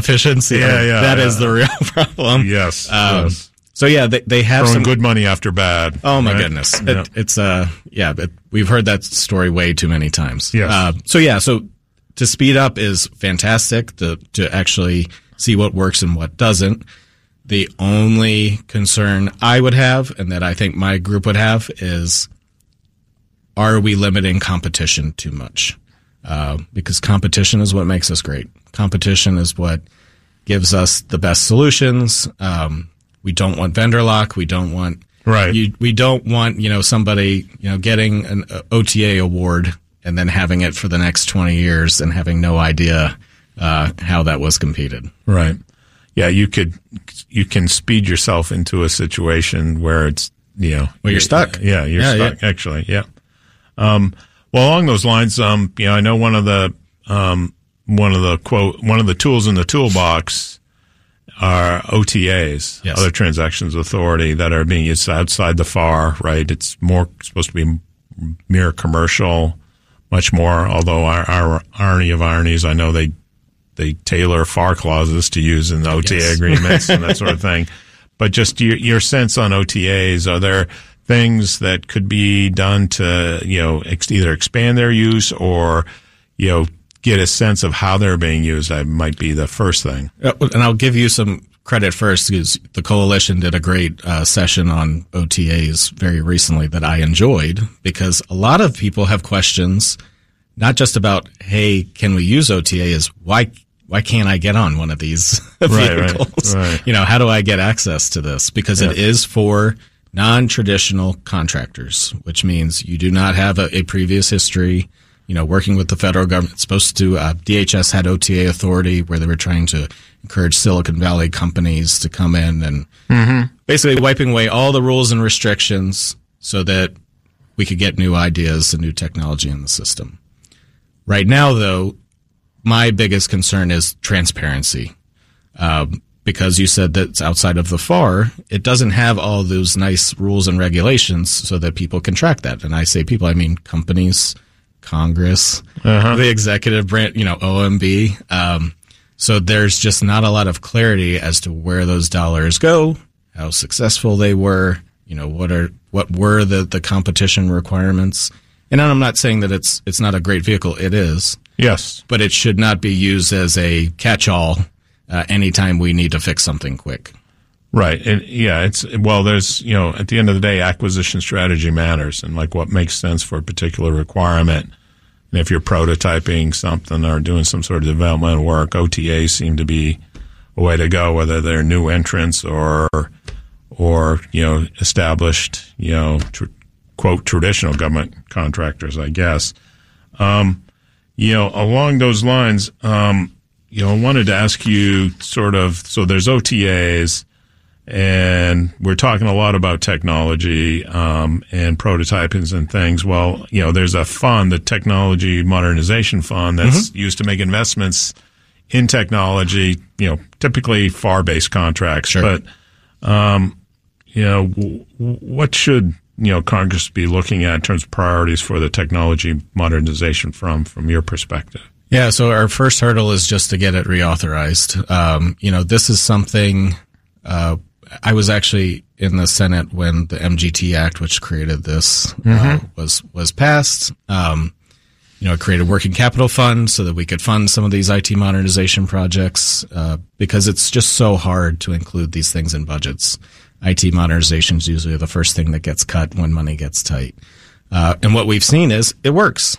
efficiency. That is the real problem. Yes. So yeah, they have throwing some good money after bad. Oh my goodness. We've heard that story way too many times. Yes. So to speed up is fantastic to actually see what works and what doesn't. The only concern I would have, and that I think my group would have, is are we limiting competition too much? Because competition is what makes us great. Competition is what gives us the best solutions. We don't want vendor lock. We don't want we don't want somebody getting an OTA award and then having it for the next 20 years and having no idea how that was competed. Right. Yeah, you can speed yourself into a situation where it's you're stuck. Yeah, you're stuck. Actually, yeah. Well, along those lines, I know one of the tools in the toolbox are OTAs, other transactions authority, that are being used outside the FAR, right? It's more supposed to be mere commercial, much more, although our irony of ironies, I know they tailor FAR clauses to use in the OTA agreements and that sort of thing. But just your sense on OTAs, are there things that could be done to, either expand their use or, get a sense of how they're being used? That might be the first thing. And I'll give you some credit first, because the coalition did a great session on OTAs very recently that I enjoyed, because a lot of people have questions, not just about, hey, can we use OTAs? Why can't I get on one of these vehicles? Right. How do I get access to this? Because it is for non-traditional contractors, which means you do not have a previous history, working with the federal government. It's supposed to, DHS had OTA authority where they were trying to encourage Silicon Valley companies to come in and basically wiping away all the rules and restrictions so that we could get new ideas and new technology in the system. Right now, though, my biggest concern is transparency. Because you said that it's outside of the FAR, it doesn't have all those nice rules and regulations so that people can track that. And I say people, I mean companies, Congress, the executive branch, OMB. So there's just not a lot of clarity as to where those dollars go, how successful they were, what were the competition requirements. And I'm not saying that it's not a great vehicle. It is. Yes. But it should not be used as a catch-all anytime we need to fix something quick. Right. And there's, at the end of the day, acquisition strategy matters, and like what makes sense for a particular requirement. And if you're prototyping something or doing some sort of development work, OTAs seem to be a way to go, whether they're new entrants or established, quote, traditional government contractors, I guess. Along those lines, I wanted to ask you so there's OTAs, and we're talking a lot about technology, and prototypings and things. Well, there's a fund, the Technology Modernization Fund, that's used to make investments in technology, typically FAR-based contracts. Sure. But, what should, Congress be looking at in terms of priorities for the technology modernization from your perspective? Yeah, so our first hurdle is just to get it reauthorized. This is something, I was actually in the Senate when the MGT Act, which created this, was passed. It created a working capital fund so that we could fund some of these IT modernization projects, because it's just so hard to include these things in budgets. IT modernization is usually the first thing that gets cut when money gets tight. And what we've seen is it works.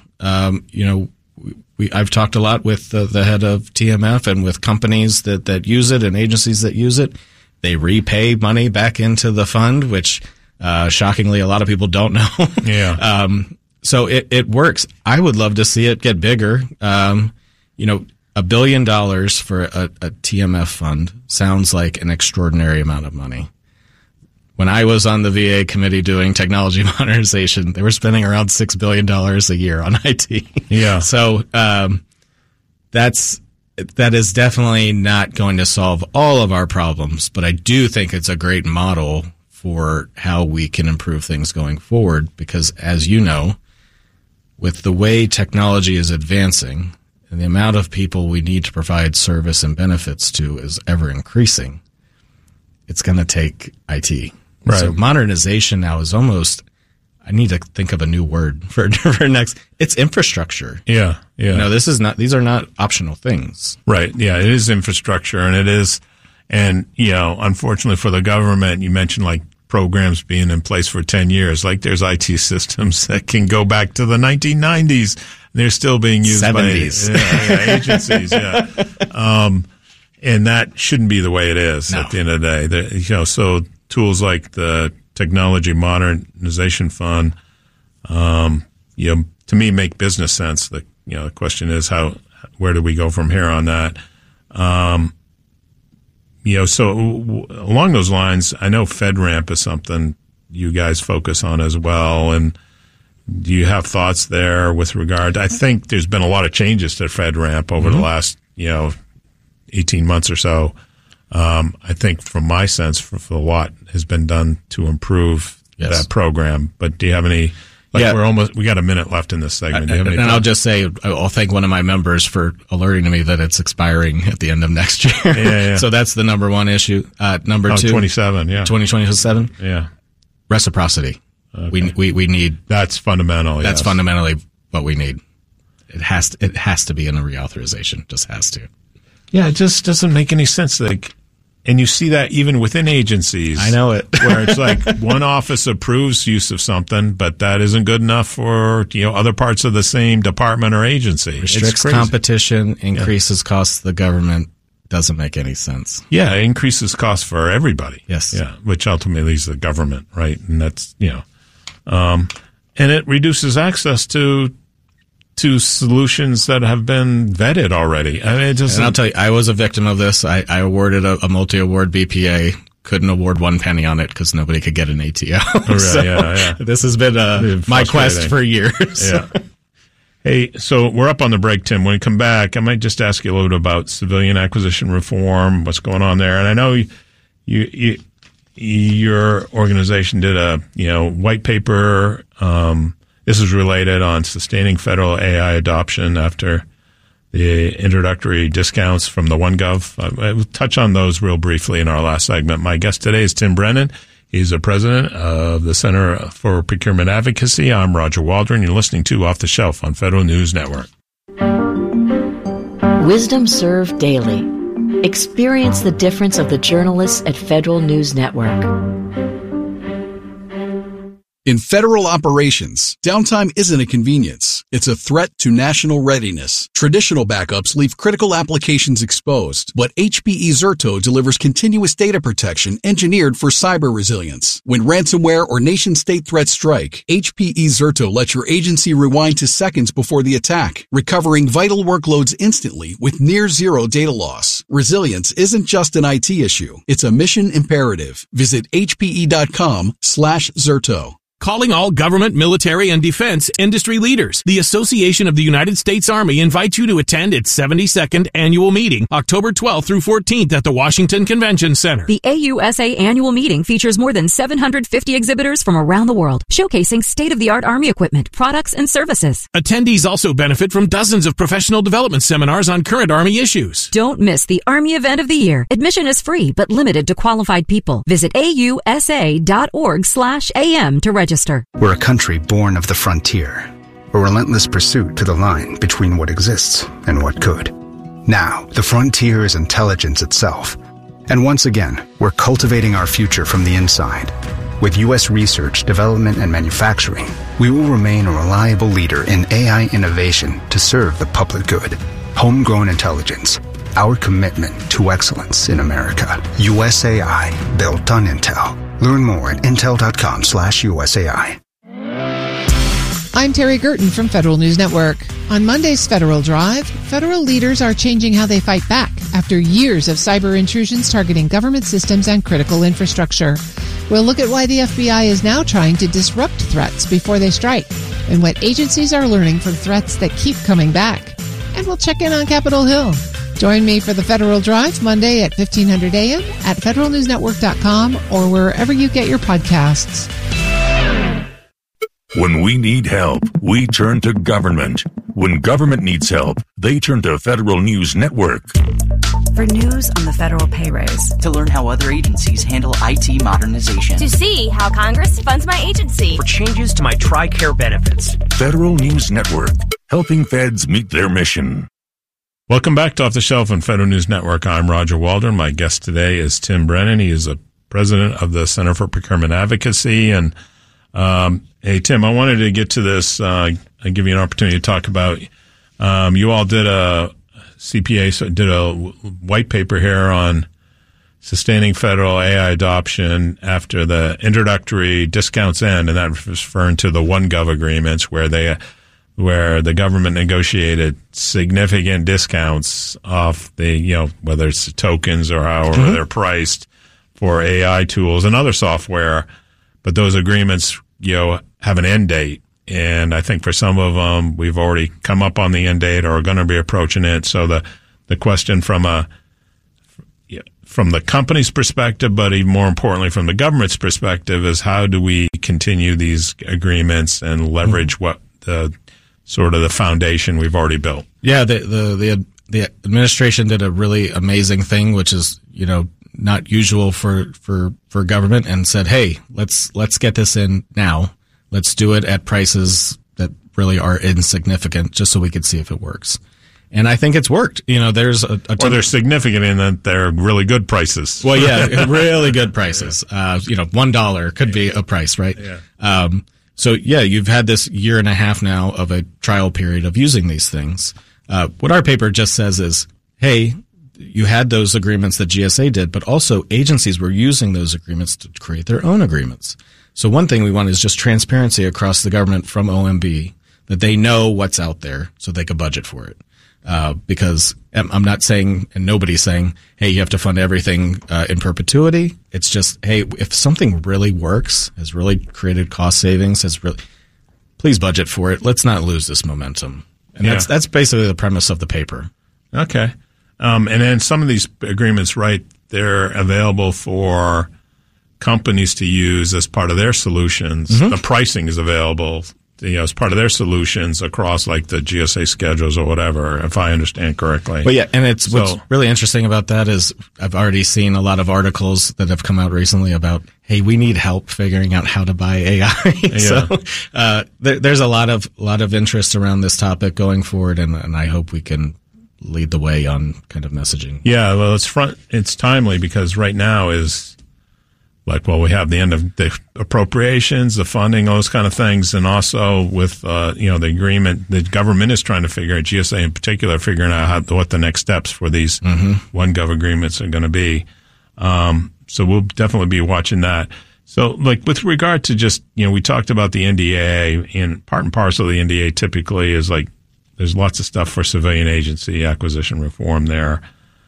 I've talked a lot with the head of TMF and with companies that use it and agencies that use it. They repay money back into the fund, which shockingly a lot of people don't know. Yeah. So it works. I would love to see it get bigger. $1 billion for a TMF fund sounds like an extraordinary amount of money. When I was on the VA committee doing technology modernization, they were spending around $6 billion a year on IT. Yeah. So that is definitely not going to solve all of our problems, but I do think it's a great model for how we can improve things going forward, because as you know, with the way technology is advancing, and the amount of people we need to provide service and benefits to is ever increasing, it's going to take IT. Right. So modernization now is almost, I need to think of a new word for next. It's infrastructure. Yeah. Yeah. You know, these are not optional things. Right. Yeah. It is infrastructure, and it is, and, you know, unfortunately for the government, you mentioned like programs being in place for 10 years. Like there's IT systems that can go back to the 1990s. They're still being used 70s. by agencies. Yeah. And that shouldn't be the way it is at the end of the day. You know, so tools like the Technology Modernization Fund, you know, to me make business sense. The question is where do we go from here on that? You know, so along those lines, I know FedRAMP is something you guys focus on as well. And do you have thoughts there with regard? I think there's been a lot of changes to FedRAMP over the last, 18 months or so. I think from my sense, for a lot has been done to improve that program. But do you have any? We got a minute left in this segment. And I'll just say, I'll thank one of my members for alerting me that it's expiring at the end of next year. Yeah. So that's the number one issue. Number two, 27. Yeah, 2027. Yeah, reciprocity. Okay. We need. That's fundamental. That's fundamentally what we need. It has to be in a reauthorization. Just has to. Yeah, it just doesn't make any sense. And you see that even within agencies. I know it. Where it's like one office approves use of something, but that isn't good enough for, other parts of the same department or agency. Restricts competition, increases costs to the government. Doesn't make any sense. Yeah, it increases costs for everybody. Yes. Yeah, which ultimately is the government, right? And that's, and it reduces access to solutions that have been vetted already. I mean, and I'll tell you, I was a victim of this. I awarded a multi-award BPA, couldn't award one penny on it because nobody could get an ATO. Right, so this has been my quest for years. Yeah. Hey, so we're up on the break, Tim. When we come back, I might just ask you a little bit about civilian acquisition reform, what's going on there. And I know your organization did a white paper. This is related on sustaining federal AI adoption after the introductory discounts from the OneGov. I will touch on those real briefly in our last segment. My guest today is Tim Brennan. He's the president of the Center for Procurement Advocacy. I'm Roger Waldron. You're listening to Off the Shelf on Federal News Network. Wisdom Served Daily. Experience the difference of the journalists at Federal News Network. In federal operations, downtime isn't a convenience. It's a threat to national readiness. Traditional backups leave critical applications exposed, but HPE Zerto delivers continuous data protection engineered for cyber resilience. When ransomware or nation-state threats strike, HPE Zerto lets your agency rewind to seconds before the attack, recovering vital workloads instantly with near-zero data loss. Resilience isn't just an IT issue. It's a mission imperative. Visit hpe.com/Zerto. Calling all government, military, and defense industry leaders. The Association of the United States Army invites you to attend its 72nd annual meeting, October 12th through 14th at the Washington Convention Center. The AUSA annual meeting features more than 750 exhibitors from around the world, showcasing state-of-the-art Army equipment, products, and services. Attendees also benefit from dozens of professional development seminars on current Army issues. Don't miss the Army event of the year. Admission is free, but limited to qualified people. Visit ausa.org/am to register. We're a country born of the frontier, a relentless pursuit to the line between what exists and what could. Now, the frontier is intelligence itself. And once again, we're cultivating our future from the inside. With U.S. research, development, and manufacturing, we will remain a reliable leader in AI innovation to serve the public good. Homegrown intelligence, our commitment to excellence in America. USAI, built on Intel. Learn more at intel.com/USAI. I'm Terry Gerton from Federal News Network. On Monday's Federal Drive, federal leaders are changing how they fight back after years of cyber intrusions targeting government systems and critical infrastructure. We'll look at why the FBI is now trying to disrupt threats before they strike and what agencies are learning from threats that keep coming back. And we'll check in on Capitol Hill. Join me for the Federal Drive Monday at 1500 a.m. at federalnewsnetwork.com or wherever you get your podcasts. When we need help, we turn to government. When government needs help, they turn to Federal News Network. For news on the federal pay raise. To learn how other agencies handle IT modernization. To see how Congress funds my agency. For changes to my TRICARE benefits. Federal News Network, helping feds meet their mission. Welcome back to Off the Shelf on Federal News Network. I'm Roger Waldron. My guest today is Tim Brennan. He is a president of the Center for Procurement Advocacy. And hey, Tim, I wanted to get to this. I give you an opportunity to talk about. You all did did a white paper here on sustaining federal AI adoption after the introductory discounts end, and that was referring to the OneGov agreements where the government negotiated significant discounts off the, whether it's the tokens or however they're priced for AI tools and other software. But those agreements, have an end date. And I think for some of them, we've already come up on the end date or are going to be approaching it. So the question from the company's perspective, but even more importantly from the government's perspective, is how do we continue these agreements and leverage what the sort of the foundation we've already built? Yeah, the administration did a really amazing thing, which is not usual for government, and said, hey, let's get this in now. Let's do it at prices that really are insignificant, just so we could see if it works. And I think it's worked. There's a ton. Or they're significant in that they're really good prices. Well, yeah, really good prices. $1 could be a price, right? Yeah. So you've had this year and a half now of a trial period of using these things. What our paper just says is, hey, you had those agreements that GSA did, but also agencies were using those agreements to create their own agreements. So one thing we want is just transparency across the government from OMB, that they know what's out there so they could budget for it. Because I'm not saying, and nobody's saying, hey, you have to fund everything in perpetuity. It's just, hey, if something really works, has really created cost savings, please budget for it. Let's not lose this momentum. And that's basically the premise of the paper. Okay. And then some of these agreements, right, they're available for companies to use as part of their solutions. Mm-hmm. The pricing is available, as part of their solutions across like the GSA schedules or whatever, if I understand correctly. Well, yeah, and what's really interesting about that is I've already seen a lot of articles that have come out recently about, hey, we need help figuring out how to buy AI. So there's a lot of interest around this topic going forward, and I hope we can lead the way on kind of messaging. Yeah, well, it's timely because right now is we have the end of the appropriations, the funding, those kind of things, and also with the agreement, the government is trying to figure out, GSA in particular, figuring out what the next steps for these OneGov agreements are going to be. So we'll definitely be watching that. So, with regard to just we talked about the NDA, and part and parcel of the NDA typically is there's lots of stuff for civilian agency acquisition reform there,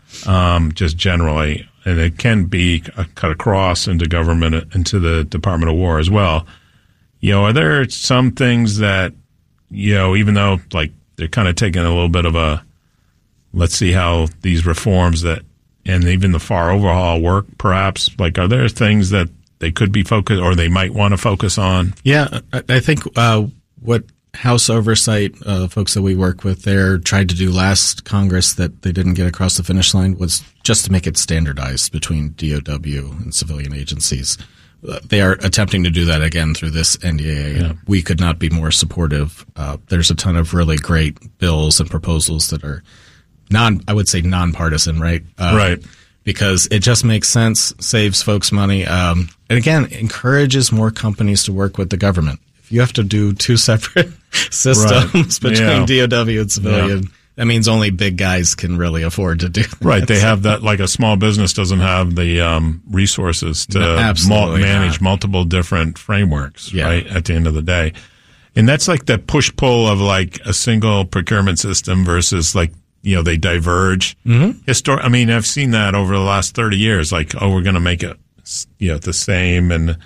just generally. And it can be cut across into government, into the Department of War as well. Are there some things that, even though they're kind of taking a little bit of a, let's see how these reforms and even the FAR overhaul work, perhaps, are there things that they could be focused or they might want to focus on? Yeah, I think what House Oversight, folks that we work with there, tried to do last Congress that they didn't get across the finish line was just to make it standardized between DOW and civilian agencies. They are attempting to do that again through this NDA. Yeah. We could not be more supportive. There's a ton of really great bills and proposals that are nonpartisan, right? Right. Because it just makes sense, saves folks money, and again, encourages more companies to work with the government. If you have to do two separate systems between DOW and civilian, that means only big guys can really afford to do that. Right. They have that, a small business doesn't have the resources to manage multiple different frameworks, right, at the end of the day. And that's the push-pull of a single procurement system versus they diverge. Mm-hmm. I've seen that over the last 30 years, we're going to make it, the same and,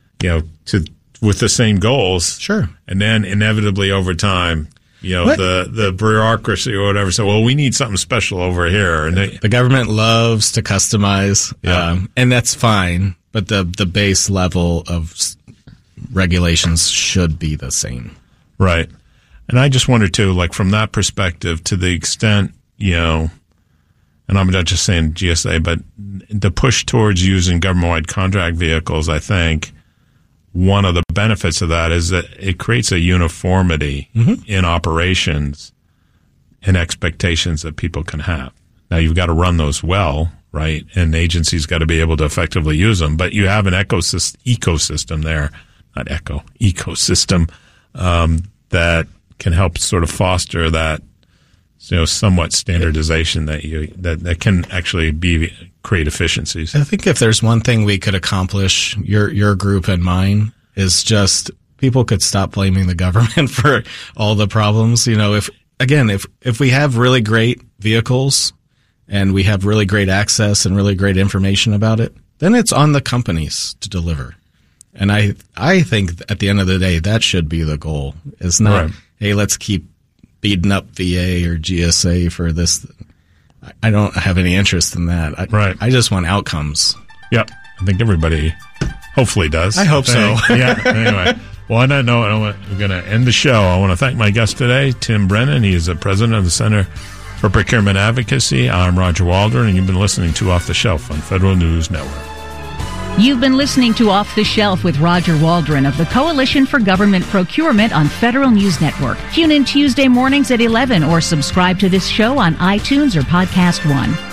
with the same goals. Sure. And then inevitably over time, the bureaucracy or whatever. So, we need something special over here. And the government loves to customize, and that's fine. But the base level of regulations should be the same. Right. And I just wonder too, like from that perspective, to the extent, and I'm not just saying GSA, but the push towards using government-wide contract vehicles, I think one of the benefits of that is that it creates a uniformity in operations and expectations that people can have. Now, you've got to run those well, right? And agencies got to be able to effectively use them. But you have an ecosystem there, ecosystem that can help sort of foster that, somewhat standardization that can actually create efficiencies. I think if there's one thing we could accomplish, your group and mine, is just people could stop blaming the government for all the problems. If we have really great vehicles and we have really great access and really great information about it, then it's on the companies to deliver. And I think at the end of the day, that should be the goal. It's not, hey, let's keep beating up VA or GSA for this. I don't have any interest in that. I just want outcomes. Yep. I think everybody hopefully does. I hope so. Yeah. Anyway. Well, on that note, we're going to end the show. I want to thank my guest today, Tim Brennan. He is the president of the Center for Procurement Advocacy. I'm Roger Waldron, and you've been listening to Off the Shelf on Federal News Network. You've been listening to Off the Shelf with Roger Waldron of the Coalition for Government Procurement on Federal News Network. Tune in Tuesday mornings at 11 or subscribe to this show on iTunes or Podcast One.